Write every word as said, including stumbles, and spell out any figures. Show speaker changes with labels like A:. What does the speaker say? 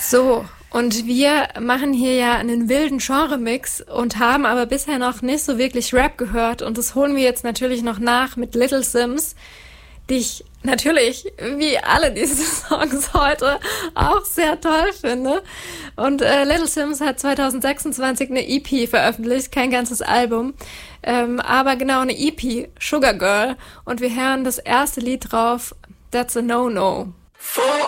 A: So, und wir machen hier ja einen wilden Genre-Mix und haben aber bisher noch nicht so wirklich Rap gehört. Und das holen wir jetzt natürlich noch nach mit Little Simz, die ich natürlich, wie alle diese Songs heute, auch sehr toll finde. Und äh, Little Simz hat zwanzig sechsundzwanzig eine E P veröffentlicht, kein ganzes Album, ähm, aber genau eine E P, Sugar Girl. Und wir hören das erste Lied drauf, That's a No-No.